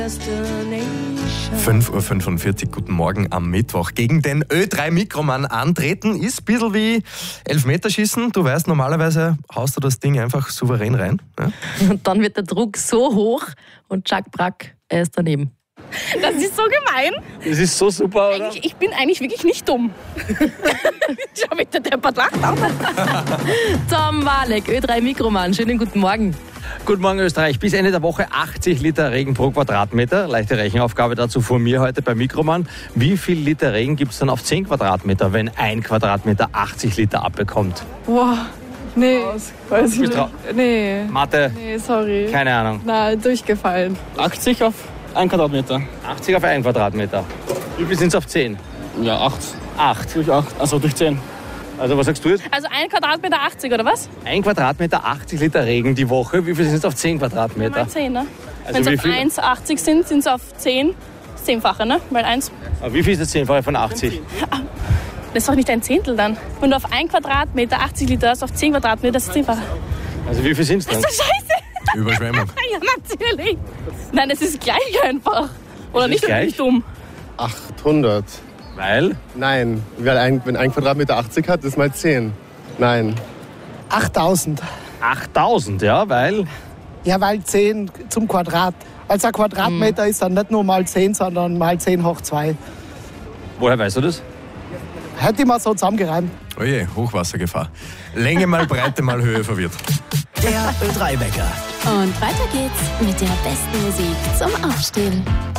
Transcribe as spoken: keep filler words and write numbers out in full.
fünf Uhr fünfundvierzig, guten Morgen am Mittwoch. Gegen den Ö drei Mikroman antreten ist ein bisschen wie Elfmeterschießen. Du weißt, normalerweise haust du das Ding einfach souverän rein. Ja? Und dann wird der Druck so hoch und Jack Brack, er ist daneben. Das ist so gemein. Das ist so super, oder? Ich, ich bin eigentlich wirklich nicht dumm. Schau bitte, der lacht auch. Tom Walek, Ö drei Mikroman, schönen guten Morgen. Guten Morgen Österreich. Bis Ende der Woche achtzig Liter Regen pro Quadratmeter. Leichte Rechenaufgabe dazu von mir heute bei Mikroman. Wie viel Liter Regen gibt es dann auf zehn Quadratmeter, wenn ein Quadratmeter achtzig Liter abbekommt? Boah, nee, weiß ich Bist nicht. trau- Nee, Mathe? nee, sorry. Keine Ahnung. Na, durchgefallen. achtzig auf ein Quadratmeter. achtzig auf ein Quadratmeter. Wie viel sind es auf zehn? Ja, acht. acht. Durch acht, also durch zehn. Also was sagst du jetzt? Also ein Quadratmeter achtzig, oder was? Ein Quadratmeter achtzig Liter Regen die Woche. Wie viel sind es auf zehn Quadratmeter? Mal zehn, ne? Also Wenn wie es auf viel? eins achtzig sind, sind es auf zehn. Das Zehnfache, ne? Weil eins. Aber wie viel ist das Zehnfache von achtzig? Das ist doch nicht ein Zehntel dann. Wenn du auf ein Quadratmeter achtzig Liter hast, auf zehn Quadratmeter, das ist Zehnfache. Also wie viel sind es dann? Das ist scheiße. Überschwemmung. Ja, natürlich. Nein, es ist gleich einfach. Oder Ist nicht, es oder gleich? nicht dumm. achthundert. Weil? Nein, weil ein, wenn ein Quadratmeter achtzig hat, ist mal zehn. Nein. achttausend. achttausend, ja, weil? Ja, weil zehn zum Quadrat. Also ein Quadratmeter ist dann nicht nur mal zehn, sondern mal zehn hoch zwei. Woher weißt du das? Hätte ich mal so zusammengereimt. Oje, Hochwassergefahr. Länge mal Breite mal Höhe verwirrt. Der Ö drei Wecker. Und weiter geht's mit der besten Musik zum Aufstehen.